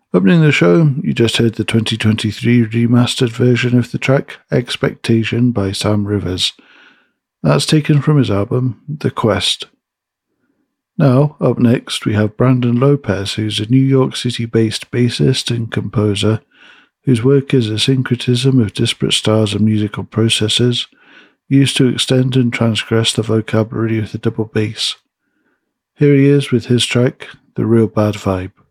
Opening the show, you just heard the 2023 remastered version of the track Expectation by Sam Rivers. That's taken from his album The Quest. Now, up next, we have Brandon Lopez, who's a New York City-based bassist and composer whose work is a syncretism of disparate styles and musical processes used to extend and transgress the vocabulary of the double bass. Here he is with his track, The Real Bad Vibe.